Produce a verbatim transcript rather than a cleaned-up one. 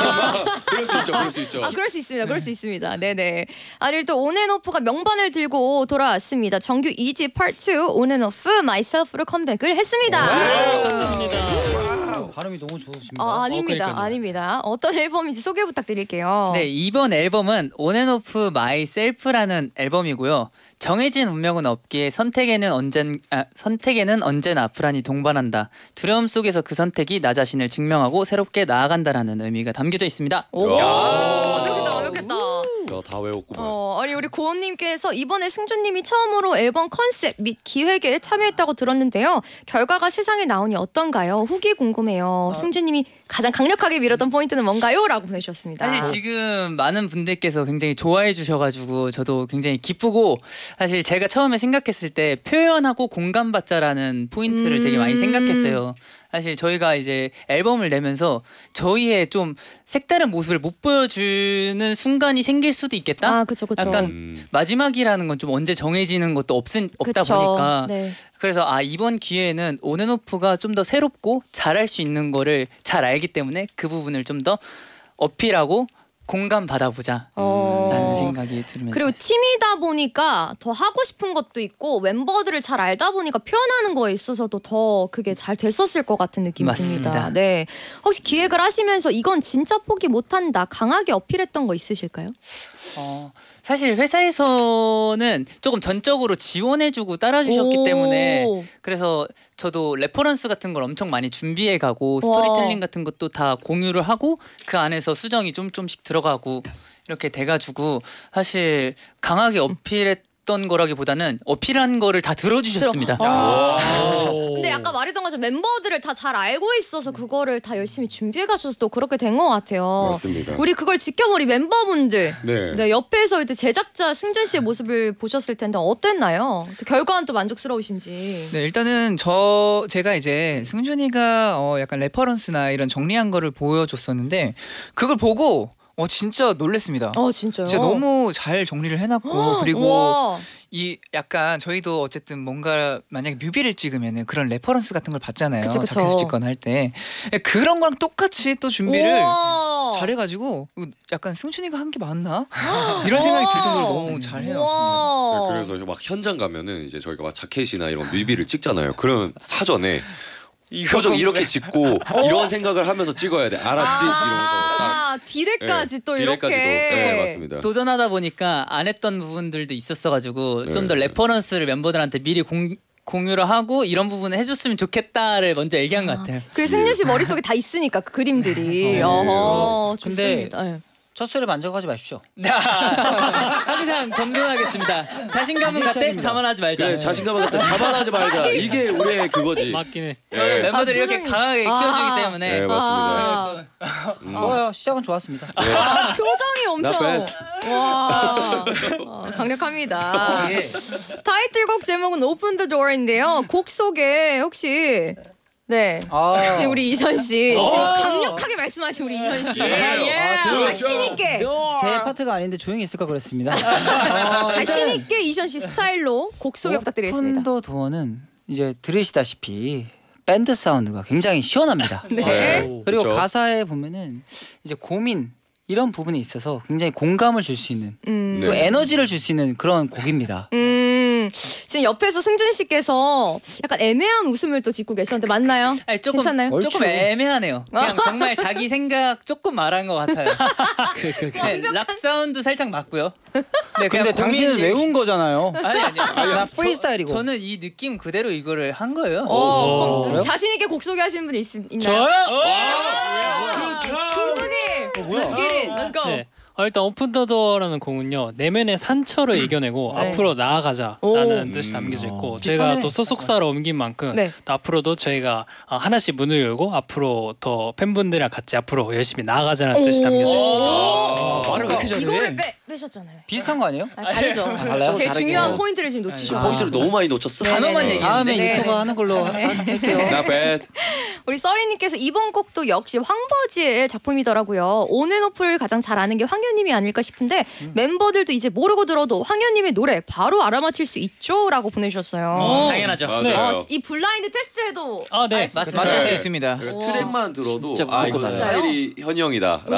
그럴 수 있죠. 그럴 수 있죠. 아, 그럴 수 있습니다. 그럴 수 있습니다. 네네. 아니 또 온앤오프가 명반을 들고 돌아왔습니다. 정규 이 집 파트 투 온앤오프 마이셀프로 컴백을 했습니다. 감사합니다. 발음이 너무 좋으십니다. 아, 아닙니다. 어, 아닙니다. 어떤 앨범인지 소개 부탁드릴게요. 네, 이번 앨범은 온앤오프 마이셀프라는 앨범이고요. 정해진 운명은 없기에 선택에는 언젠 아, 선택에는 언제나 불안이 동반한다. 두려움 속에서 그 선택이 나 자신을 증명하고 새롭게 나아간다라는 의미가 담겨져 있습니다. 오, 완벽했다, 완벽했다. 야, 다 외웠구만. 어, 아니 우리 고은님께서 이번에 승준님이 처음으로 앨범 컨셉 및 기획에 참여했다고 들었는데요. 결과가 세상에 나오니 어떤가요? 후기 궁금해요. 어. 승준님이 가장 강력하게 밀었던 포인트는 뭔가요? 라고 보내주셨습니다. 사실 지금 많은 분들께서 굉장히 좋아해 주셔가지고 저도 굉장히 기쁘고, 사실 제가 처음에 생각했을 때 표현하고 공감받자라는 포인트를 음. 되게 많이 생각했어요. 사실 저희가 이제 앨범을 내면서 저희의 좀 색다른 모습을 못 보여주는 순간이 생길 수도 있겠다. 아, 그쵸, 그쵸. 약간 음. 마지막이라는 건 좀 언제 정해지는 것도 없은, 없다 그쵸. 보니까 네. 그래서 아 이번 기회에는 온앤오프가 좀 더 새롭고 잘할 수 있는 거를 잘 알기 때문에 그 부분을 좀 더 어필하고 공감 받아보자 어. 라는 생각이 들면서 그리고 팀이다 보니까 더 하고 싶은 것도 있고 멤버들을 잘 알다 보니까 표현하는 거에 있어서도 더 그게 잘 됐었을 것 같은 느낌이 맞습니다. 듭니다. 네. 혹시 기획을 하시면서 이건 진짜 포기 못한다 강하게 어필했던 거 있으실까요? 어, 사실 회사에서는 조금 전적으로 지원해주고 따라주셨기 오. 때문에 그래서 저도 레퍼런스 같은 걸 엄청 많이 준비해가고 스토리텔링 같은 것도 다 공유를 하고 그 안에서 수정이 좀 좀씩 들어가고 이렇게 돼가지고 사실 강하게 어필했던 거라기보다는 어필한 거를 다 들어주셨습니다. 근데 아까 말했던 것처럼 멤버들을 다 잘 알고 있어서 그거를 다 열심히 준비해 가셔서 또 그렇게 된 것 같아요. 맞습니다. 우리 그걸 지켜본 우리 멤버분들 네. 네, 옆에서 이제 제작자 승준 씨의 모습을 보셨을 텐데 어땠나요? 결과는 또 만족스러우신지. 네, 일단은 저 제가 이제 승준이가 어 약간 레퍼런스나 이런 정리한 거를 보여줬었는데 그걸 보고 어 진짜 놀랬습니다. 어 진짜요? 진짜 너무 잘 정리를 해놨고 그리고 우와. 이 약간 저희도 어쨌든 뭔가 만약에 뮤비를 찍으면은 그런 레퍼런스 같은 걸 받잖아요. 그쵸, 그쵸. 자켓 찍거나 할 때 그런 거랑 똑같이 또 준비를 우와. 잘해가지고 약간 승준이가 한 게 맞나 이런 생각이 들 정도로 너무 잘 해놨습니다. 우와. 네, 그래서 막 현장 가면은 이제 저희가 막 자켓이나 이런 뮤비를 찍잖아요. 그러면 사전에 표정 이렇게 짓고 이런 생각을 하면서 찍어야 돼. 알았지? 아, 이러면서 디렉까지 네, 또 디렉까지도. 이렇게. 네, 맞습니다. 도전하다 보니까 안 했던 부분들도 있었어가지고 네. 좀 더 레퍼런스를 멤버들한테 미리 공, 공유를 하고 이런 부분을 해줬으면 좋겠다를 먼저 얘기한 것 같아요. 그 승준 씨 머릿속에 다 있으니까 그 그림들이. 어허, 좋습니다. 네. 첫 술에 만족하지 마십시오. 항상 겸손하겠습니다. 자신감은 갖되 자만하지 말자. 그래, 자신감을 갖다 자만하지 말자. 이게 우리의 그거지. 맞긴 해. 네. 멤버들이 아, 이렇게 표정이- 강하게 아. 키워주기 때문에 네, 맞습니다. 아, 음. 좋아요. 시작은 좋았습니다. 아, 표정이 엄청. Not 와, 어, 강력합니다. 예. 타이틀곡 제목은 Open the Door인데요. 곡 소개 혹시 네. 아, 지금 우리 이션 씨 어. 지금 강력하게 말씀하신 우리 이션 씨. 아, 조용히 자신 있게. 제 파트가 아닌데 조용히 있을까 그랬습니다. 어, 자신 있게 이션 씨 스타일로 곡 소개 부탁드리겠습니다. 오픈 더 도어는 이제 들으시다시피 밴드 사운드가 굉장히 시원합니다. 네. 어, 그리고 그쵸. 가사에 보면은 이제 고민 이런 부분에 있어서 굉장히 공감을 줄 수 있는 음. 또 네. 에너지를 줄 수 있는 그런 곡입니다. 음. 지금 옆에서 승준 씨께서 약간 애매한 웃음을 또 짓고 계셨는데 맞나요? 아니, 조금 괜찮나요? 조금 얼추. 애매하네요. 그냥 정말 자기 생각 조금 말한 것 같아요. 그, 그, 그. 네, 락 사운드 살짝 맞고요. 네, 근데 그냥 당신은 고민 외운 거잖아요. 아니 아니. 아니, 나 프리스타일이고. 저는 이 느낌 그대로 이거를 한 거예요. 어, 그럼 그래요? 자신 있게 곡 소개하시는 분이 있, 있나요? 저요? 승준님, 뭐야? let's get it, let's go. 네. 어, 일단 오픈 더 도어라는 곡은요 내면의 상처를 이겨내고 네. 앞으로 나아가자라는 오. 뜻이 담겨져 있고 어. 저희가 비슷하네. 또 소속사로 옮긴 만큼 네. 또 앞으로도 저희가 어, 하나씩 문을 열고 앞으로 더 팬분들이랑 같이 앞으로 열심히 나아가자는 뜻이 담겨져 있습니다. 아, 말을 왜 이렇게 잘해? 이거를 빼, 빼셨잖아요. 비슷한 거 아니에요? 아, 다르죠. 달라요? 제일 다르게. 중요한 포인트를 지금 놓치셨고. 포인트를 너무 많이 놓쳤어. 네, 단어만 네, 네. 얘기했는데. 다음에 네, 유튜버 네. 하는 걸로 하- 할게요. Not bad. 우리 써리님께서 이번 곡도 역시 황버지의 작품이더라고요. 온앤오프를 가장 잘 아는 게 황현님이 아닐까 싶은데 음. 멤버들도 이제 모르고 들어도 황현님의 노래 바로 알아맞힐 수 있죠? 라고 보내주셨어요. 어, 당연하죠. 맞아요. 어, 이 블라인드 테스트해도 아, 네, 알수 맞습니다. 있어요. 맞을 수 네. 있습니다. 트랙만 들어도 진짜 아 이거 무조건 스타일이 현영이다.